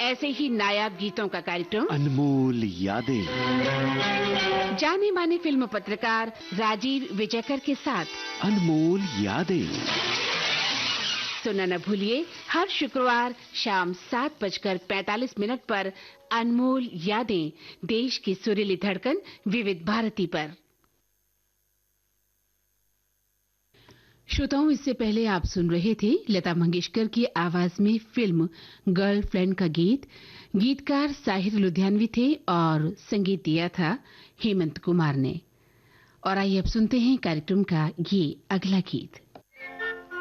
ऐसे ही नायाब गीतों का कार्यक्रम अनमोल यादें, जाने माने फिल्म पत्रकार राजीव विजयकर के साथ अनमोल यादें। सुनना न भूलिए हर शुक्रवार शाम 7:45 पर अनमोल यादें, देश की सुरीली धड़कन विविध भारती पर। श्रोताओं, इससे पहले आप सुन रहे थे लता मंगेशकर की आवाज में फिल्म गर्लफ्रेंड का गीत। गीतकार साहिर लुधियानवी थे और संगीत दिया था हेमंत कुमार ने। और आइए अब सुनते हैं कार्यक्रम का ये अगला गीत।